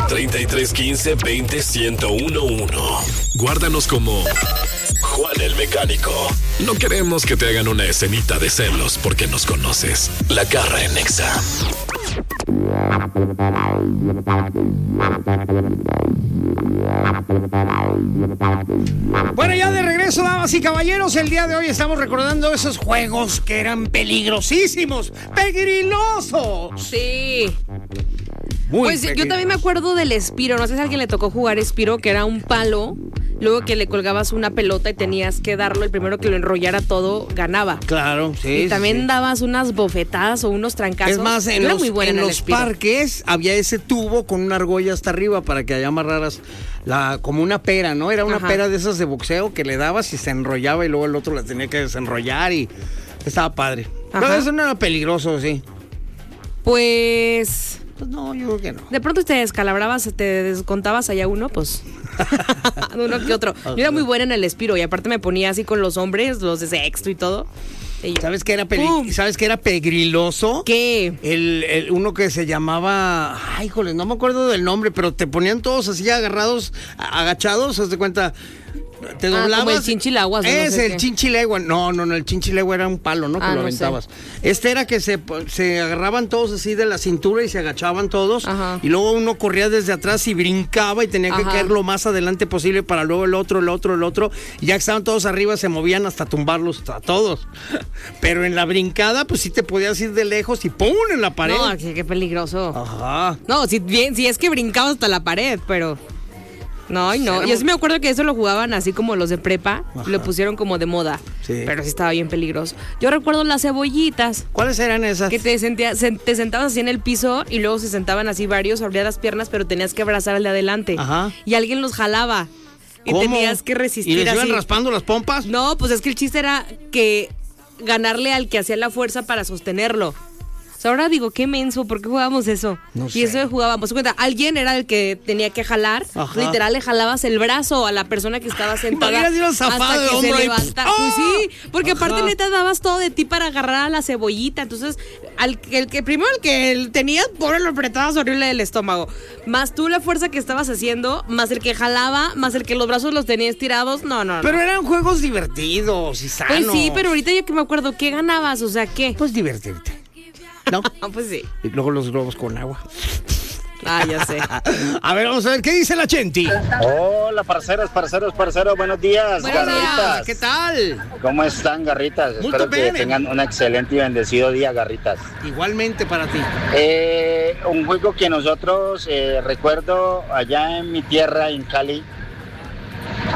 3315-20111. Guárdanos como Juan el Mecánico. No queremos que te hagan una escenita de celos porque nos conoces. La Garra en Nexa. Bueno, ya de regreso, damas y caballeros, el día de hoy estamos recordando esos juegos que eran peligrosísimos, pegrilosos. Sí. Muy Yo también me acuerdo del Espiro. No sé si a alguien le tocó jugar Espiro, que era un palo, luego que le colgabas una pelota y tenías que darlo. El primero que lo enrollara todo ganaba. Claro, sí. Y también dabas unas bofetadas o unos trancazos. Es más, en los parques había ese tubo con una argolla hasta arriba para que allá amarraras como una pera, ¿no? Era una pera de esas de boxeo que le dabas y se enrollaba y luego el otro la tenía que desenrollar y estaba padre. Pero eso no era peligroso, sí. Pues no, yo creo que no. De pronto te descalabrabas, te descontabas allá uno, pues uno que otro. Yo era muy buena en el Espiro y aparte me ponía así con los hombres, los de sexto y todo. ¿Sabes qué era pegriloso? ¿Qué? Uno que se llamaba... Ay, híjole, no me acuerdo del nombre, pero te ponían todos así agarrados, agachados, haz de cuenta... Te doblabas. Como el chinchilaguas. El chinchilegua. No, el chinchilegua era un palo, ¿no? Que lo aventabas. Sé. Este era que se agarraban todos así de la cintura y se agachaban todos. Ajá. Y luego uno corría desde atrás y brincaba y tenía que caer lo más adelante posible para luego el otro. Y ya que estaban todos arriba se movían hasta tumbarlos a todos. Pero en la brincada, pues sí te podías ir de lejos y ¡pum! En la pared. No, qué peligroso. Ajá. No, si es que brincabas hasta la pared, pero... No. Yo sí me acuerdo que eso lo jugaban así como los de prepa. Lo pusieron como de moda. Sí. Pero sí estaba bien peligroso. Yo recuerdo las cebollitas. ¿Cuáles eran esas? Que te sentabas así en el piso y luego se sentaban así varios, abrías las piernas, pero tenías que abrazar al de adelante. Ajá. Y alguien los jalaba. Y ¿cómo? Tenías que resistir. ¿Y les iban raspando las pompas? No, pues es que el chiste era que ganarle al que hacía la fuerza para sostenerlo. O sea, ahora digo, qué menso, ¿por qué jugábamos eso? No sé. Y eso jugábamos. Cuenta, alguien era el que tenía que jalar. Ajá. Literal, le jalabas el brazo a la persona que estaba sentada hasta que se levanta. Pues sí, porque aparte neta dabas todo de ti para agarrar a la cebollita. Entonces, el que tenías, pobre, lo apretabas horrible del estómago. Más tú la fuerza que estabas haciendo, más el que jalaba, más el que los brazos los tenías tirados. No. Pero eran juegos divertidos y sanos. Pues sí, pero ahorita ya que me acuerdo, ¿qué ganabas? O sea, ¿qué? Pues divertirte. ¿No? Pues sí. Y luego los globos con agua. Ya sé. A ver, vamos a ver, ¿qué dice la Chenti? Hola, parceros, buenos días, garritas. ¿Qué tal? ¿Cómo están, garritas? Espero que tengan un excelente y bendecido día, garritas. Igualmente para ti. Un juego que nosotros, recuerdo allá en mi tierra, en Cali,